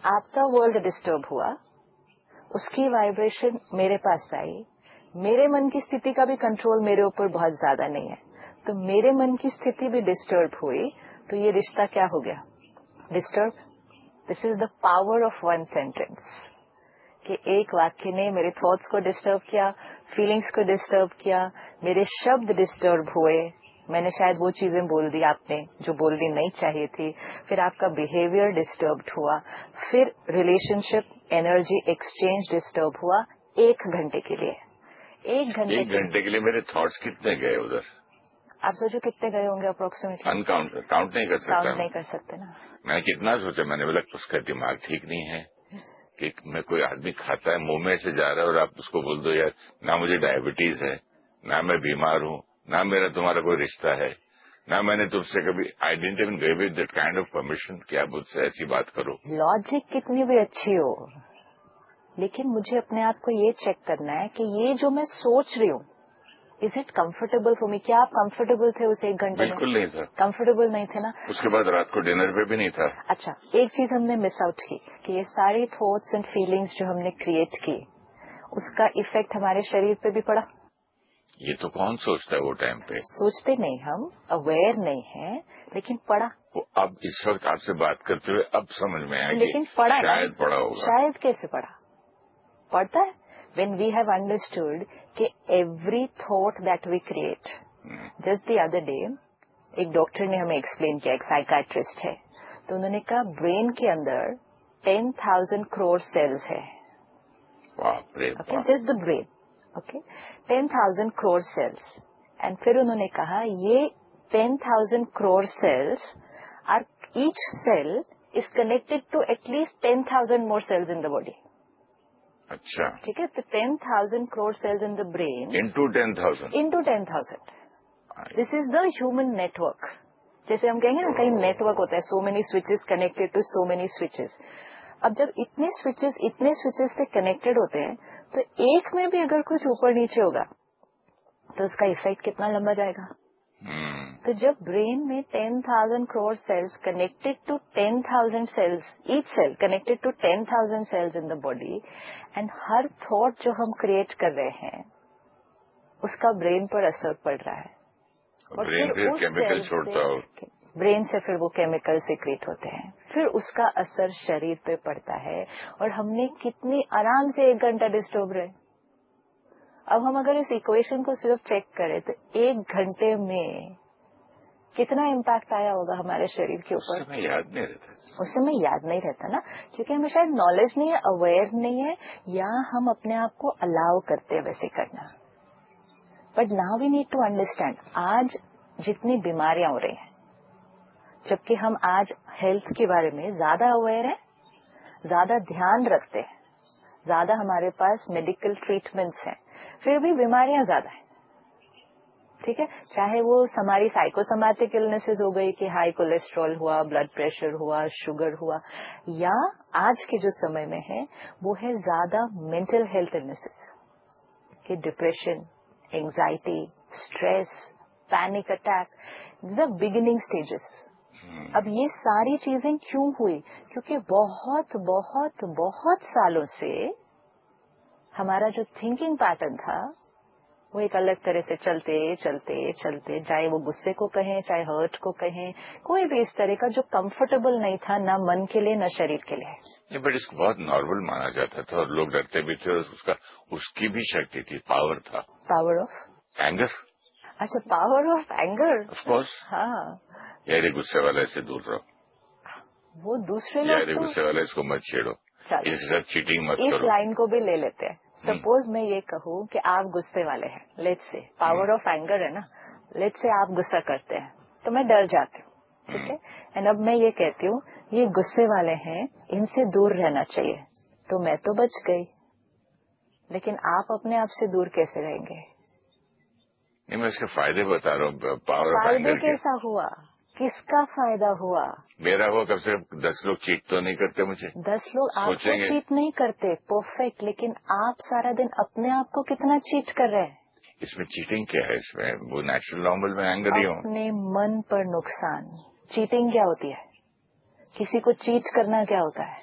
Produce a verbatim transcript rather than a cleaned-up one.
आपका world disturb हुआ, उसकी वाइब्रेशन मेरे पास आई, मेरे मन की स्थिति का भी कंट्रोल मेरे ऊपर बहुत ज्यादा नहीं है, तो मेरे मन की स्थिति भी डिस्टर्ब हुई, तो ये रिश्ता क्या हो गया? Disturb. This is the power of one sentence, कि एक वाक्य ने मेरे थॉट्स को डिस्टर्ब किया, फीलिंग्स को डिस्टर्ब किया, मेरे शब्द डिस्टर्ब हुए, मैंने शायद वो चीजें बोल दी आपने जो बोलनी नहीं चाहिए थी, फिर आपका बिहेवियर डिस्टर्ब हुआ, फिर रिलेशनशिप एनर्जी एक्सचेंज डिस्टर्ब हुआ एक घंटे के लिए। एक घंटे एक घंटे के लिए मेरे थॉट्स कितने गए उधर? आप सोचो कितने गए होंगे अप्रोक्सीमेटली? अनकाउंट, काउंट नहीं कर सकता। काउंट नहीं कर सकते ना। मैंने कितना सोचा, मैंने बोला उसका दिमाग ठीक नहीं है कि मैं, कोई आदमी खाता है मुंह में से जा रहा है और आप उसको बोल दो यार ना मुझे डायबिटीज है, ना मैं बीमार हूँ, ना मेरा तुम्हारा कोई रिश्ता है, ना मैंने तुमसे कभी, I didn't even give it that kind of permission कि आप मुझसे ऐसी बात करो। लॉजिक कितनी भी अच्छी हो, लेकिन मुझे अपने आप को ये चेक करना है कि ये जो मैं सोच रही हूँ, is it comfortable for me? क्या आप कंफर्टेबल थे उस एक घंटे में? बिल्कुल नहीं था। कंफर्टेबल नहीं थे ना। उसके बाद रात को डिनर पे भी नहीं था। अच्छा, एक चीज हमने मिस आउट की कि ये सारी थॉट्स एंड फीलिंग्स जो हमने क्रिएट की, उसका इफेक्ट हमारे शरीर पे भी पड़ा। ये तो कौन सोचता है वो टाइम पे? सोचते नहीं, हम अवेयर नहीं है, लेकिन पड़ा। वो अब इस वक्त आपसे बात करते हुए अब समझ में आया, लेकिन पड़ा, शायद पड़ा होगा। शायद कैसे पड़ा? पड़ता है when we have understood कि every thought that we create, just the other day एक डॉक्टर ने हमें एक्सप्लेन किया, एक साइकाट्रिस्ट है, तो उन्होंने कहा ब्रेन के अंदर टेन थाउजेंड करोड़ सेल्स है। Okay, just the brain, okay, ten thousand crore sales. And फिर उन्होंने कहा ये ten thousand crore sales are, each cell is connected to at least ten thousand more sales in the body. अच्छा, ठीक है, तो ten thousand crore sales in the brain into ten thousand into ten thousand. This is the human network. जैसे हम कहेंगे ना, कहीं network होता है, so many switches connected to so many switches. अब जब इतने स्विचेस इतने स्विचेस से कनेक्टेड होते हैं, तो एक में भी अगर कुछ ऊपर नीचे होगा तो उसका इफेक्ट कितना लंबा जाएगा। hmm. तो जब ब्रेन में ten thousand crore sales connected to ten thousand sales, each cell connected to ten thousand sales in the body, and her thought जो हम क्रिएट कर रहे हैं उसका ब्रेन पर असर पड़ रहा है, और ब्रेन फिर फिर उस केमिकल सेल छोड़ता हो, ब्रेन से फिर वो केमिकल सीक्रेट होते हैं, फिर उसका असर शरीर पे पड़ता है। और हमने कितनी आराम से एक घंटा डिस्टर्ब रहे। अब हम अगर इस इक्वेशन को सिर्फ चेक करें तो एक घंटे में कितना इम्पैक्ट आया होगा हमारे शरीर के ऊपर। उस समय याद नहीं रहता, उस समय याद नहीं रहता ना, क्योंकि हमें शायद नॉलेज नहीं है, अवेयर नहीं है, या हम अपने आप को अलाउ करते हैं वैसे करना। But now we need to understand, आज जितनी बीमारियां हो रही हैं, जबकि हम आज हेल्थ के बारे में ज्यादा अवेयर हैं, ज्यादा ध्यान रखते हैं, ज्यादा हमारे पास मेडिकल ट्रीटमेंट्स हैं, फिर भी बीमारियां ज्यादा हैं। ठीक है, चाहे वो हमारी साइकोसोमैटिक इलनेसेस हो गई कि हाई कोलेस्ट्रॉल हुआ, ब्लड प्रेशर हुआ, शुगर हुआ, या आज के जो समय में है वो है ज्यादा मेंटल हेल्थ इलनेसेस कि depression, anxiety, stress, panic attack, these are beginning stages. अब ये सारी चीजें क्यों हुई? क्योंकि बहुत बहुत बहुत सालों से हमारा जो थिंकिंग पैटर्न था वो एक अलग तरह से चलते चलते चलते, चाहे वो गुस्से को कहें, चाहे हर्ट को कहें, कोई भी इस तरह का जो कंफर्टेबल नहीं था, ना मन के लिए ना शरीर के लिए। बट इसको बहुत नॉर्मल माना जाता था और लोग डरते भी थे, और उसका उसकी भी शक्ति थी, पावर था। Power of anger. अच्छा, power of anger, of course. हाँ, यार ये गुस्से वाले से दूर रहो, वो दूसरे यार लोग ये तो, गुस्से वाले इसको मत छेड़ो, इसके साथ चीटिंग मत इस करो। लाइन को भी ले लेते हैं। सपोज मैं ये कहूँ कि आप गुस्से वाले हैं, let's say power of anger है ना, लेट्स से आप गुस्सा करते हैं तो मैं डर जाती हूँ, ठीक है, एंड अब मैं ये कहती हूँ ये गुस्से वाले हैं, इनसे दूर रहना चाहिए, तो मैं तो बच गई, लेकिन आप अपने आप से दूर कैसे रहेंगे? नहीं, मैं इसके फायदे बता रहा हूँ, पावर ऑफ फायदे एंगर के। कैसा हुआ? किसका फायदा हुआ? मेरा हुआ, कम से कम दस लोग चीट तो नहीं करते मुझे। दस लोग आपको चीट नहीं करते, परफेक्ट, लेकिन आप सारा दिन अपने आप को कितना चीट कर रहे हैं? इसमें चीटिंग क्या है? इसमें वो नेचुरल नॉर्मल में एंगर ही हो। अपने मन पर नुकसान। चीटिंग क्या होती है? किसी को चीट करना क्या होता है?